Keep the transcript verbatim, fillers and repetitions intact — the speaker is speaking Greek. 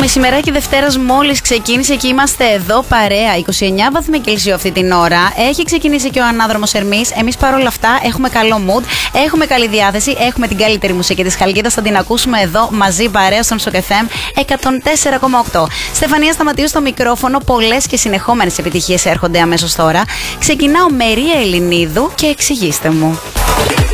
μεσημεράκι Δευτέρας μόλις ξεκίνησε και είμαστε εδώ παρέα. είκοσι εννιά βαθμοί Κελσίου αυτή την ώρα. Έχει ξεκινήσει και ο ανάδρομος Ερμής. Εμείς παρόλα αυτά έχουμε καλό mood, έχουμε καλή διάθεση, έχουμε την καλύτερη μουσική της Χαλκίδας. Θα την ακούσουμε εδώ μαζί παρέα στον Σοκ εφ εμ εκατόν τέσσερα κόμμα οκτώ. Στεφανία Σταματίου στο μικρόφωνο. Πολλές και συνεχόμενες επιτυχίες έρχονται αμέσως τώρα. Ξεκινάω με Ρία Ελληνίδου και εξηγήστε μου.